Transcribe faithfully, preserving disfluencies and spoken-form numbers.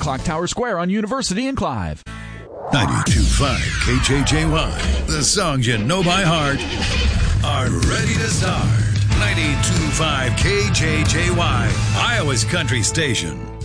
Clock Tower Square on University and Clive. ninety-two point five K J J Y. The songs you know by heart are ready to start. ninety-two point five K J J Y, Iowa's country station.